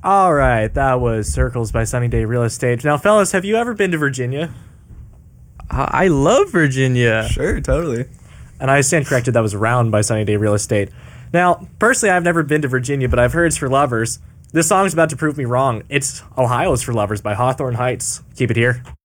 All right, that was Circles by Sunny Day Real Estate. Now, fellas, have you ever been to Virginia? I love Virginia. Sure, totally. And I stand corrected, that was Round by Sunny Day Real Estate. Now, personally, I've never been to Virginia, but I've heard it's for lovers. This song's about to prove me wrong. It's Ohio's for Lovers by Hawthorne Heights. Keep it here.